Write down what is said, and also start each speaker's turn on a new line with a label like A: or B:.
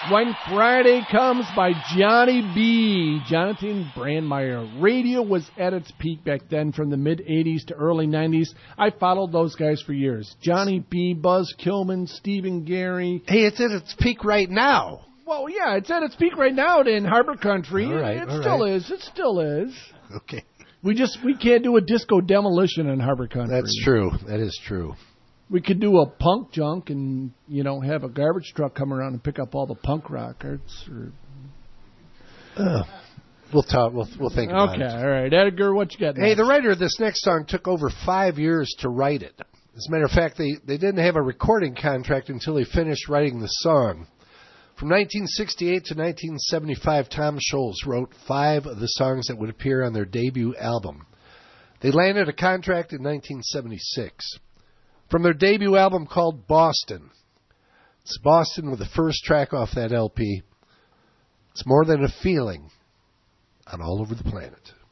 A: When Friday Comes by Johnny B. Jonathan Brandmeier. Radio was at its peak back then from the mid-'80s to early '90s. I followed those guys for years. Johnny B., Buzz Kilman, Stephen Gary.
B: Hey, it's at its peak right now.
A: Well, yeah, it's at its peak right now in Harbor Country.
B: All right,
A: it still is. It still is.
B: Okay.
A: We can't do a disco demolition in Harbor Country.
B: That's true. That is true.
A: We could do a punk junk and, have a garbage truck come around and pick up all the punk rockers.
B: We'll talk. We'll think about it.
A: Okay, all right. Edgar, what you got next?
B: Hey, the writer of this next song took over 5 years to write it. As a matter of fact, they didn't have a recording contract until he finished writing the song. From 1968 to 1975, Tom Scholz wrote 5 of the songs that would appear on their debut album. They landed a contract in 1976. From their debut album called Boston. It's Boston with the first track off that LP. It's More Than a Feeling on All Over the Planet.